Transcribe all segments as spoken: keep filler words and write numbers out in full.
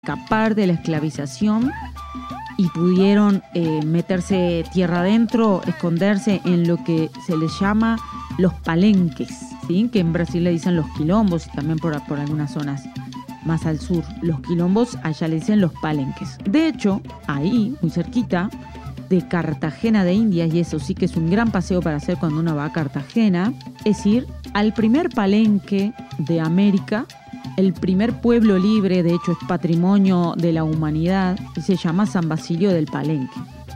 escapar de la esclavización y pudieron eh, meterse tierra adentro, esconderse en lo que se les llama los palenques, ¿sí? Que en Brasil le dicen los quilombos y también por, por algunas zonas más al sur. Los quilombos allá le dicen los palenques. De hecho, ahí, muy cerquita de Cartagena de Indias, y eso sí que es un gran paseo para hacer cuando uno va a Cartagena, es ir al primer palenque de América, el primer pueblo libre, de hecho es patrimonio de la humanidad, y se llama San Basilio del Palenque,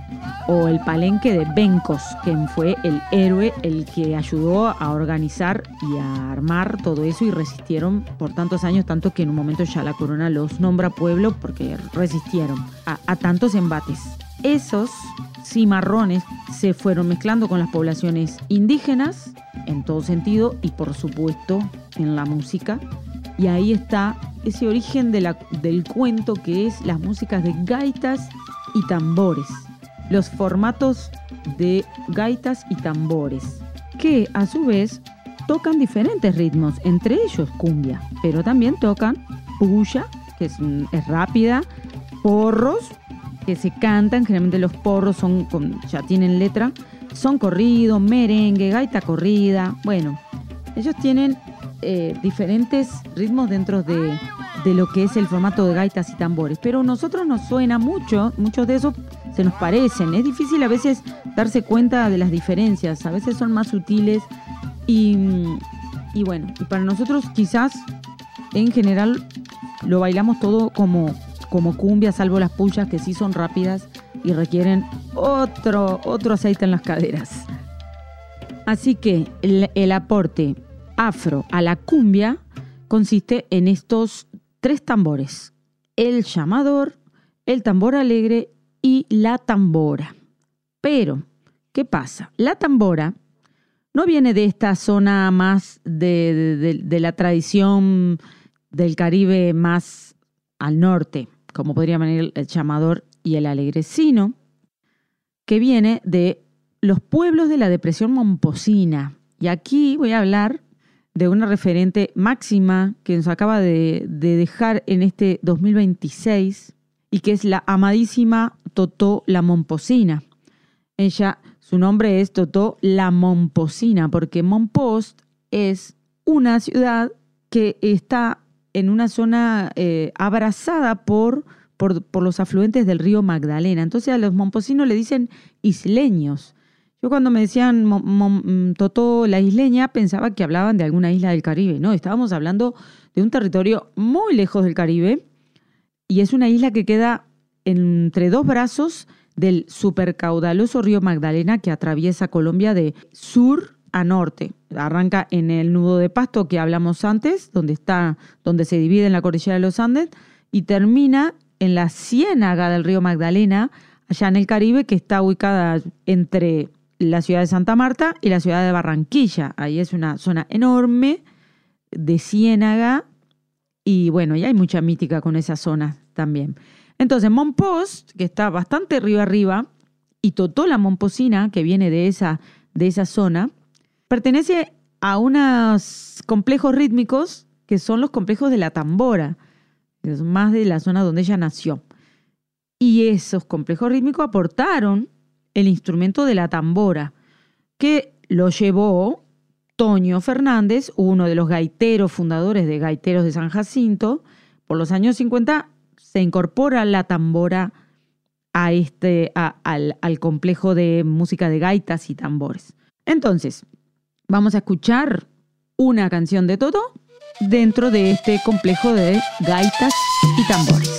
o el Palenque de Bencos, quien fue el héroe, el que ayudó a organizar y a armar todo eso, y resistieron por tantos años, tanto que en un momento ya la corona los nombra pueblo porque resistieron a, a tantos embates. Esos cimarrones se fueron mezclando con las poblaciones indígenas en todo sentido y por supuesto en la música, y ahí está ese origen de la, del cuento, que es las músicas de gaitas y tambores, los formatos de gaitas y tambores, que a su vez tocan diferentes ritmos, entre ellos cumbia, pero también tocan puya, que es, es rápida, porros, que se cantan, generalmente los porros son con, ya tienen letra, son corrido, merengue, gaita corrida. Bueno, ellos tienen eh, diferentes ritmos dentro de, de lo que es el formato de gaitas y tambores, pero a nosotros nos suena mucho, muchos de esos se nos parecen. Es difícil a veces darse cuenta de las diferencias, a veces son más sutiles y, y bueno, y para nosotros quizás en general lo bailamos todo como como cumbia, salvo las puyas que sí son rápidas y requieren otro, otro aceite en las caderas. Así que el, el aporte afro a la cumbia consiste en estos tres tambores: el llamador, el tambor alegre y la tambora. Pero, ¿qué pasa? La tambora no viene de esta zona más de, de, de, de la tradición del Caribe más al norte, como podría venir el llamador y el alegre, sino que viene de los pueblos de la depresión momposina. Y aquí voy a hablar de una referente máxima que nos acaba de, de dejar en este dos mil veintiséis y que es la amadísima Totó la Momposina. Ella, su nombre es Totó la Momposina porque Mompost es una ciudad que está en una zona eh, abrazada por, por, por los afluentes del río Magdalena. Entonces a los momposinos le dicen isleños. Yo cuando me decían mom, mom, Totó la isleña pensaba que hablaban de alguna isla del Caribe. No, estábamos hablando de un territorio muy lejos del Caribe y es una isla que queda entre dos brazos del supercaudaloso río Magdalena que atraviesa Colombia de sur a norte. Arranca en el nudo de Pasto que hablamos antes, donde está, donde se divide en la cordillera de los Andes, y termina en la ciénaga del río Magdalena, allá en el Caribe, que está ubicada entre la ciudad de Santa Marta y la ciudad de Barranquilla. Ahí es una zona enorme de ciénaga y bueno, y hay mucha mística con esa zona también. Entonces, Mompost, que está bastante río arriba, y Totó la Momposina, que viene de esa, de esa zona, pertenece a unos complejos rítmicos que son los complejos de la tambora, que es más de la zona donde ella nació. Y esos complejos rítmicos aportaron el instrumento de la tambora, que lo llevó Toño Fernández, uno de los gaiteros fundadores de Gaiteros de San Jacinto. Por los años cincuenta se incorpora la tambora a este, a, al, al complejo de música de gaitas y tambores. Entonces, vamos a escuchar una canción de Totó dentro de este complejo de gaitas y tambores.